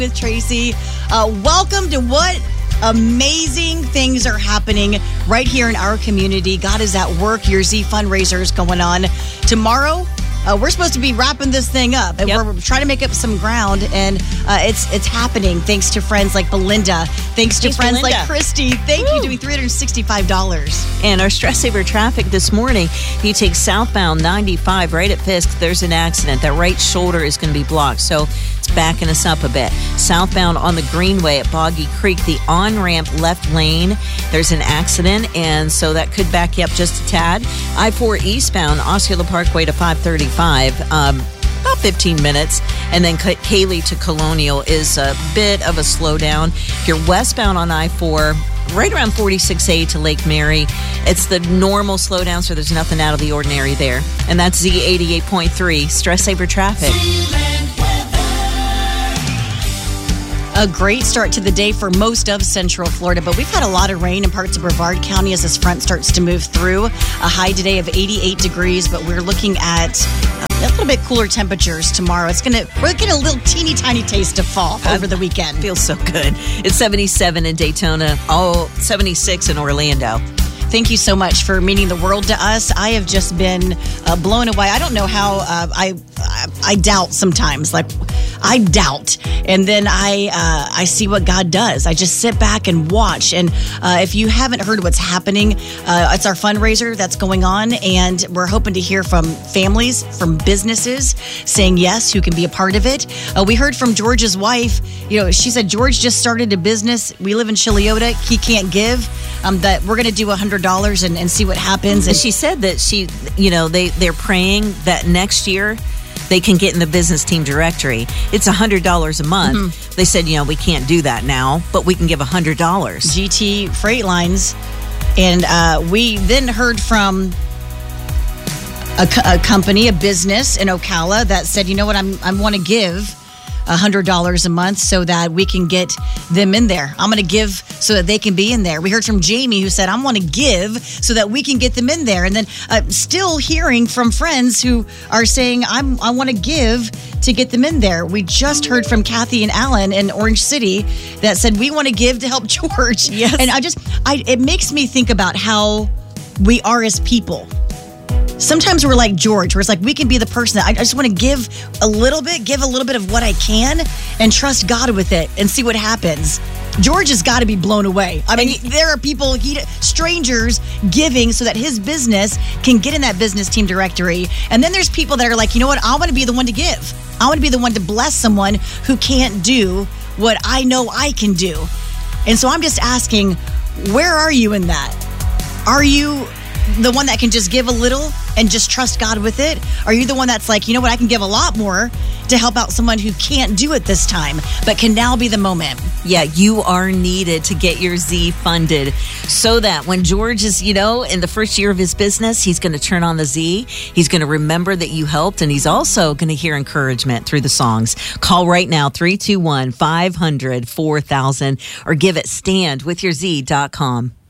with Tracy. Welcome to what amazing things are happening right here in our community. God is at work. Your Z fundraiser is going on tomorrow. We're supposed to be wrapping this thing up, and we're trying to make up some ground, and it's happening thanks to friends like Belinda, thanks to friends like Christy. Thank you, doing $365. And our Stress Saver traffic this morning, if you take southbound 95 right at Fisk, there's an accident. That right shoulder is going to be blocked, so it's backing us up a bit. Southbound on the Greenway at Boggy Creek, the on-ramp left lane, there's an accident, and so that could back you up just a tad. I-4 eastbound, Osceola Parkway to 535, about 15 minutes. And then Cayley to Colonial is a bit of a slowdown. If you're westbound on I-4, right around 46A to Lake Mary, it's the normal slowdown, so there's nothing out of the ordinary there. And that's Z88.3, Stress Saver traffic. A great start to the day for most of Central Florida, but we've had a lot of rain in parts of Brevard County as this front starts to move through. A high today of 88 degrees, but we're looking at a little bit cooler temperatures tomorrow. We're getting a little teeny tiny taste of fall over the weekend. Feels so good. It's 77 in Daytona, 76 in Orlando. Thank you so much for meaning the world to us. I have just been blown away. I don't know how I doubt sometimes. I doubt. And then I see what God does. I just sit back and watch. And if you haven't heard what's happening, it's our fundraiser that's going on. And we're hoping to hear from families, from businesses saying yes, who can be a part of it. We heard from George's wife. She said, George just started a business. We live in Chiliota. He can't give. That we're going to do $100 and see what happens. And she said that they're praying that next year they can get in the business team directory. It's $100 a month. Mm-hmm. They said, we can't do that now, but we can give $100. GT Freight Lines. And we then heard from a company, a business in Ocala that said, you know what, I want to give $100 a month so that we can get them in there. I'm going to give so that they can be in there. We heard from Jamie who said, I want to give so that we can get them in there. And then still hearing from friends who are saying, I want to give to get them in there. We just heard from Kathy and Alan in Orange City that said, we want to give to help George. Yes. And it makes me think about how we are as people. Sometimes we're like George, where it's like we can be the person that I just want to give a little bit of what I can and trust God with it and see what happens. George has got to be blown away. I mean, there are people, strangers giving so that his business can get in that business team directory. And then there's people that are like, you know what? I want to be the one to give. I want to be the one to bless someone who can't do what I know I can do. And so I'm just asking, where are you in that? Are you the one that can just give a little and just trust God with it? Are you the one that's like, you know what, I can give a lot more to help out someone who can't do it this time, but can now be the moment? Yeah, you are needed to get your Z funded so that when George is, in the first year of his business, he's going to turn on the Z. He's going to remember that you helped, and he's also going to hear encouragement through the songs. Call right now, 321-500-4000, or give at standwithyourz.com.